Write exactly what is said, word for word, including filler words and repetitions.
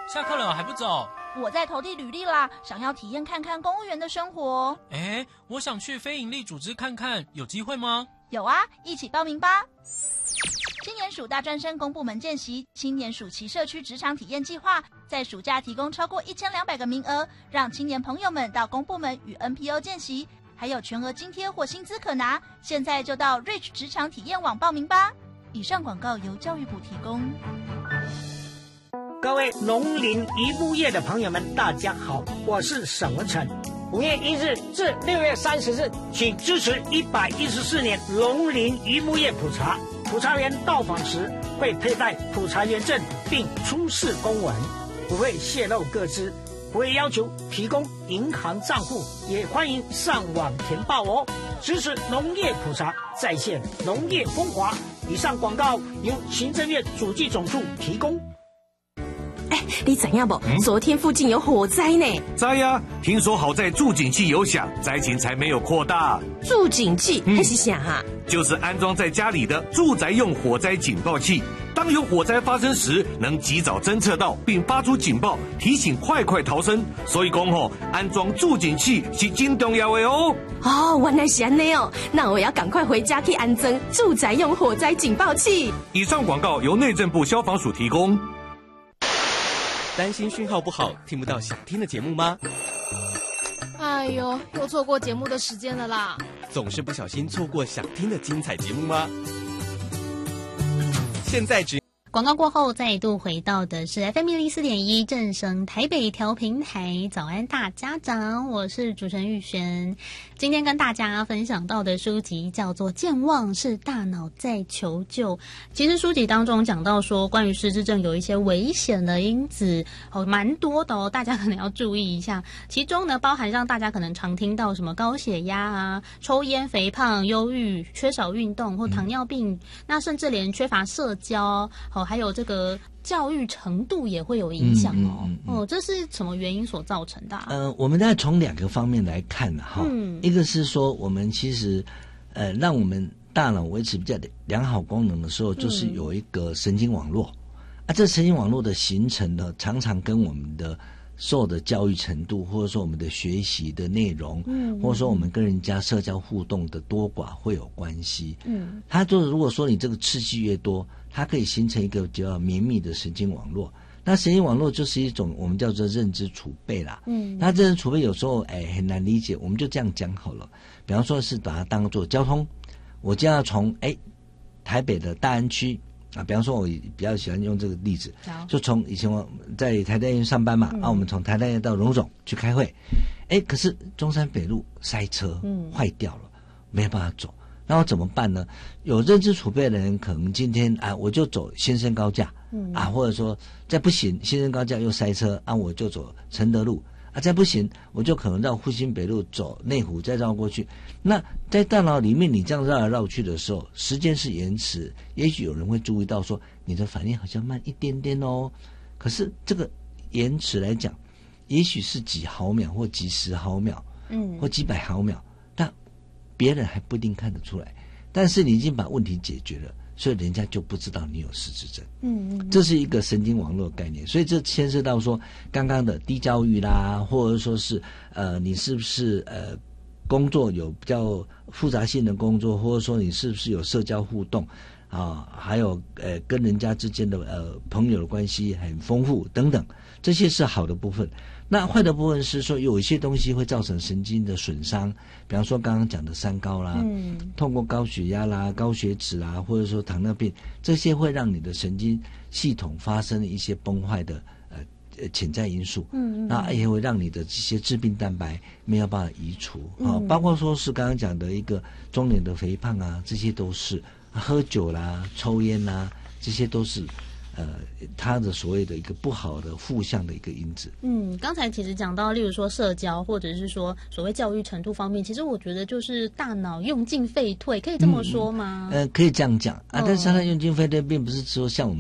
下课了还不走？ 我在投递履历啦，想要体验看看公务员的生活。 哎，我想去非营利组织看看，有机会吗？ 有啊，一起报名吧。青年署大专生公部门见习青年暑期社区职场体验计划，在暑假提供超过一千两百个名额，让青年朋友们到公部门与 N P O 见习，还有全额津贴或薪资可拿。现在就到 Reach 职场体验网报名吧。以上广告由教育部提供。 各位农林渔牧业的朋友们，大家好，我是沈文成。五月一日至六月三十日，请支持一百一十四年农林渔牧业普查。普查员到访时会佩戴普查员证，并出示公文，不会泄露个资，不会要求提供银行账户，也欢迎上网填报哦。支持农业普查，再现农业风华。以上广告由行政院主计总处提供。 哎，你知影不？嗯、昨天附近有火灾呢。 知呀，听说好在助警器有响，灾情才没有扩大。 助警器还是啥啊？ 就是安装在家里的住宅用火灾警报器。当有火灾发生时，能及早侦测到并发出警报，提醒快快逃生。所以讲吼，安装助警器是真重要的哦。 哦，原来是安内哦，那我要赶快回家去安装住宅用火灾警报器。 以上广告由内政部消防署提供。 担心讯号不好，听不到想听的节目吗？ 哎呦，又错过节目的时间了啦！ 总是不小心错过想听的精彩节目吗？现在只广告过后，再度回到的是 F M 一零四点一正声台北调频台，早安大家长，我是主持人玉璇。今天跟大家分享到的书籍叫做《健忘是大脑在求救》。其实书籍当中讲到说，关于失智症有一些危险的因子，哦，蛮多的哦，大家可能要注意一下。其中呢，包含让大家可能常听到什么高血压啊、抽烟、肥胖、忧郁、缺少运动或糖尿病，嗯、那甚至连缺乏社交，哦，还有这个教育程度也会有影响哦。嗯嗯嗯、哦，这是什么原因所造成的、啊？ 呃，我们再从两个方面来看哈。嗯，一个是说我们其实呃，让我们大脑维持比较良好功能的时候，就是有一个神经网络、嗯、啊，这神经网络的形成呢，常常跟我们的受的教育程度，或者说我们的学习的内容，嗯，或者说我们跟人家社交互动的多寡会有关系。嗯，它就是如果说你这个刺激越多，它可以形成一个比较绵密的神经网络。那神经网络就是一种我们叫做认知储备啦。嗯，那认知储备有时候哎很难理解，我们就这样讲好了。比方说是把它当作交通，我就要从哎台北的大安区啊，比方说我比较喜欢用这个例子，就从以前我在台大医院上班嘛，嗯、啊，我们从台大医院到荣总去开会，哎，可是中山北路塞车，嗯，坏掉了，没有办法走。那我怎么办呢？有认知储备的人，可能今天啊，我就走新生高架，嗯啊，或者说再不行，新生高架又塞车啊，我就走承德路啊，再不行，我就可能绕复兴北路走内湖，再绕过去。那在大脑里面，你这样绕来绕去的时候，时间是延迟，也许有人会注意到说，你的反应好像慢一点点哦。可是这个延迟来讲，也许是几毫秒或几十毫秒，嗯，或几百毫秒。别人还不一定看得出来，但是你已经把问题解决了，所以人家就不知道你有失智症。嗯嗯，这是一个神经网络概念，所以这牵涉到说刚刚的低教育啦，或者说是呃你是不是呃工作有比较复杂性的工作，或者说你是不是有社交互动啊，还有呃跟人家之间的呃朋友的关系很丰富等等，这些是好的部分。那坏的部分是说，有一些东西会造成神经的损伤，比方说刚刚讲的三高啦，嗯，通过高血压啦、高血脂啦，或者说糖尿病，这些会让你的神经系统发生一些崩坏的呃潜在因素，嗯，那也会让你的这些致病蛋白没有办法移除啊、嗯，包括说是刚刚讲的一个中年的肥胖啊，这些都是喝酒啦、抽烟啦，这些都是。呃，它的所谓的一个不好的负向的一个因子。嗯， 刚才其实讲到，例如说社交，或者是说所谓教育程度方面，其实我觉得就是大脑用进废退，可以这么说吗？ 嗯、呃，可以这样讲啊，但是它用进废退，并不是说像我们。